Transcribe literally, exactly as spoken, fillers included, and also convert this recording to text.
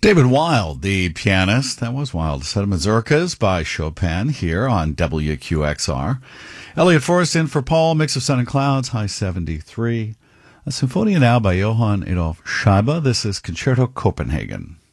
David Wild, the pianist. That was Wild. A set of mazurkas by Chopin here on W Q X R. Elliot Forrest in for Paul. Mix of sun and clouds, high seventy-three. A Symphonia now by Johann Adolf Scheibe. This is Concerto Copenhagen.